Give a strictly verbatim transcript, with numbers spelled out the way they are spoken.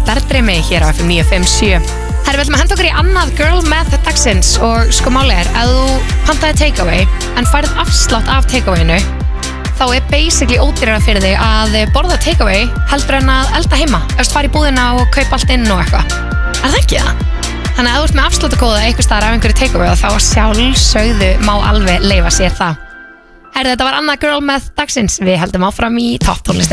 Stardreimi hér á F M níu fimm sjö. Herri, við ætlum að henda okkur í annað Girl Math dagsins og sko máli er að þú pantaði takeaway en færð afslátt af takeawayinu þá er basically ódýrara fyrir þig að borða takeaway heldur en að elda heima. Þú veist, fara í búðina og kaupa allt inn og eitthvað. Er það ekki það? Þannig að ef þú ert með afsláttakóða einhvers staðar af einhverju takeaway þá sjálfsögðu má alveg leyfa sér það. Herri, þetta var annað Girl Math dagsins. Við heldum áfram í topp tónlistinni.